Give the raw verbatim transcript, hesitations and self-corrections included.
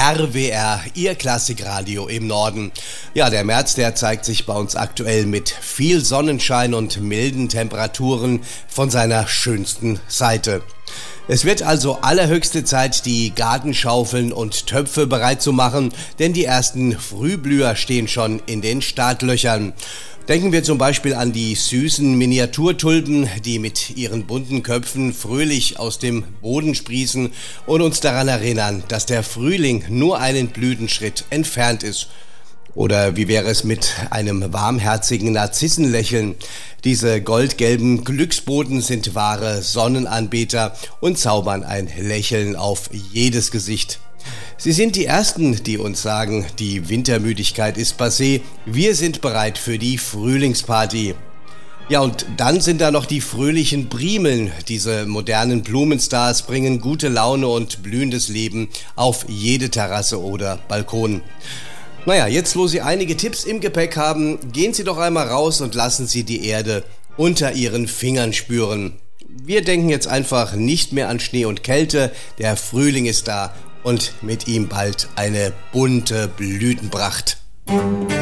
R W R, Ihr Klassikradio im Norden. Ja, der März, der zeigt sich bei uns aktuell mit viel Sonnenschein und milden Temperaturen von seiner schönsten Seite. Es wird also allerhöchste Zeit, die Gartenschaufeln und Töpfe bereit zu machen, denn die ersten Frühblüher stehen schon in den Startlöchern. Denken wir zum Beispiel an die süßen Miniaturtulpen, die mit ihren bunten Köpfen fröhlich aus dem Boden sprießen und uns daran erinnern, dass der Frühling nur einen Blütenschritt entfernt ist. Oder wie wäre es mit einem warmherzigen Narzissenlächeln? Diese goldgelben Glücksboten sind wahre Sonnenanbeter und zaubern ein Lächeln auf jedes Gesicht. Sie sind die Ersten, die uns sagen, die Wintermüdigkeit ist passé, wir sind bereit für die Frühlingsparty. Ja, und dann sind da noch die fröhlichen Primeln. Diese modernen Blumenstars bringen gute Laune und blühendes Leben auf jede Terrasse oder Balkon. Naja, jetzt wo Sie einige Tipps im Gepäck haben, gehen Sie doch einmal raus und lassen Sie die Erde unter Ihren Fingern spüren. Wir denken jetzt einfach nicht mehr an Schnee und Kälte, der Frühling ist da und mit ihm bald eine bunte Blütenpracht.